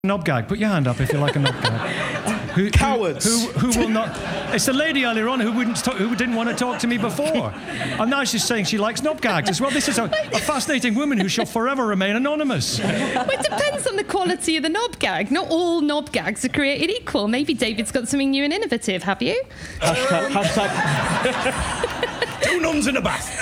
knob gag. Put your hand up if you like a knob gag. Cowards. Who will not? It's the lady earlier on who didn't want to talk to me before, and now she's saying she likes knob gags as well. This is a fascinating woman who shall forever remain anonymous. Well, it depends on the quality of the knob gag. Not all knob gags are created equal. Maybe David's got something new and innovative. Have you? Hashtag. 2 nuns in a bath.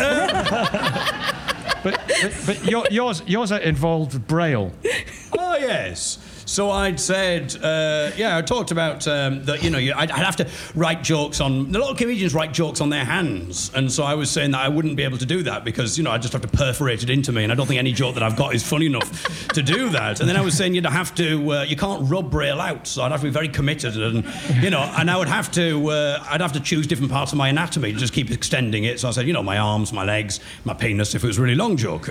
But yours involved Braille. Oh, yes. So I'd said, I talked about that, I'd have to write jokes on... A lot of comedians write jokes on their hands. And so I was saying that I wouldn't be able to do that because, I just have to perforate it into me. And I don't think any joke that I've got is funny enough to do that. And then I was saying you'd have to... you can't rub Braille out. So I'd have to be very committed. And, and I would have to... I'd have to choose different parts of my anatomy to just keep extending it. So I said, my arms, my legs, my penis, if it was a really long joke.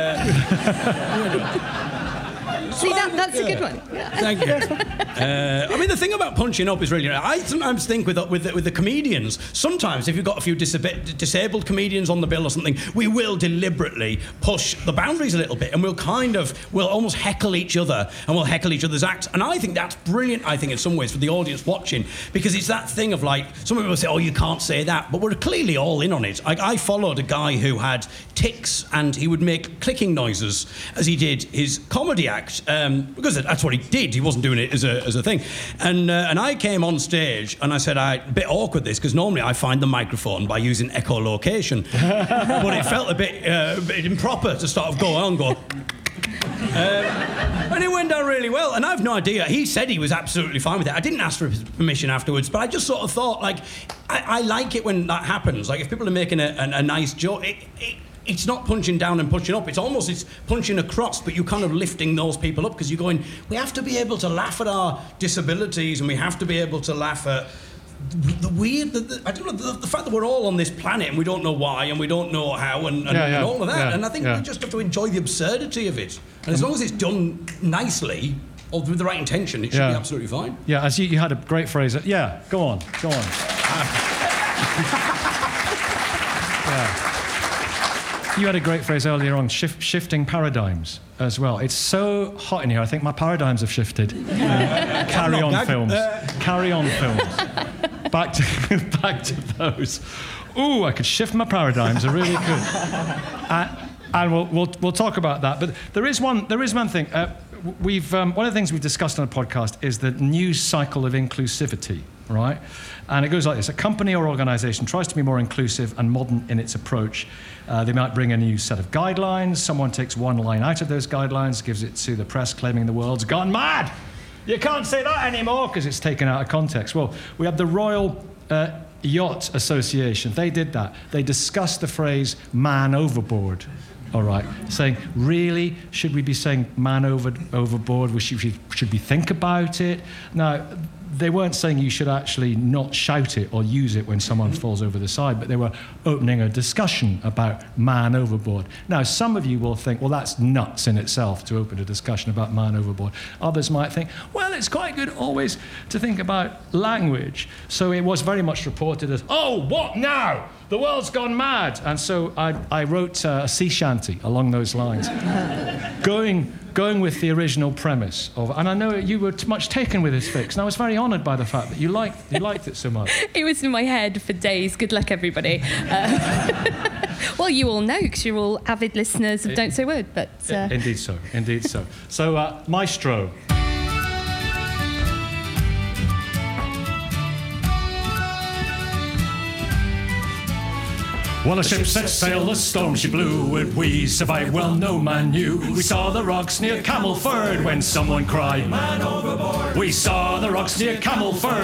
See, that's a good one. Yeah. Thank you. The thing about punching up is really... I sometimes think with the comedians, sometimes if you've got a few disabled comedians on the bill or something, we will deliberately push the boundaries a little bit and we'll almost heckle each other and we'll heckle each other's acts. And I think that's brilliant, in some ways, for the audience watching, because it's that thing of some people say, oh, you can't say that, but we're clearly all in on it. I followed a guy who had tics and he would make clicking noises as he did his comedy act. Because that's what he did. He wasn't doing it as a thing. And I came on stage and I said, a bit awkward this, because normally I find the microphone by using echolocation. But it felt a bit improper to sort of go on. And it went down really well. And I've no idea. He said he was absolutely fine with it. I didn't ask for his permission afterwards, but I just sort of thought, I like it when that happens. If people are making a nice joke, it's not punching down and punching up. It's punching across, but you're kind of lifting those people up because you're going, we have to be able to laugh at our disabilities and we have to be able to laugh at the weird, the fact that we're all on this planet and we don't know why and we don't know how and all of that. Yeah, and I think we just have to enjoy the absurdity of it. And as long as it's done nicely or with the right intention, it should be absolutely fine. Yeah, as you had a great phrase. Yeah, go on. You had a great phrase earlier on, shifting paradigms as well. It's so hot in here, I think my paradigms have shifted. Carry on films. Back to those. Ooh, I could shift my paradigms, I really could. And we'll talk about that. But there is one thing. One of the things we've discussed on the podcast is the news cycle of inclusivity, right? And it goes like this. A company or organisation tries to be more inclusive and modern in its approach. They might bring a new set of guidelines. Someone takes one line out of those guidelines, gives it to the press, claiming the world's gone mad. You can't say that anymore because it's taken out of context. Well, we have the Royal Yacht Association. They did that. They discussed the phrase man overboard. All right, saying, really, should we be saying man overboard? Should we think about it? Now, they weren't saying you should actually not shout it or use it when someone falls over the side, but they were opening a discussion about man overboard. Now, some of you will think, well, that's nuts in itself to open a discussion about man overboard. Others might think, well, it's quite good always to think about language. So it was very much reported as, oh, what now? The world's gone mad. And so I wrote a sea shanty along those lines, going with the original premise of, and I know you were much taken with this fix, and I was very honoured by the fact that you liked it so much. It was in my head for days. Good luck, everybody. Well, you all know because you're all avid listeners of Don't Say a Word, but indeed so. So, Maestro. Well, a ship set sail, the storm she blew, and we survived well, no man knew. We saw the rocks near Camelford when someone cried, man overboard. We saw the rocks near Camelford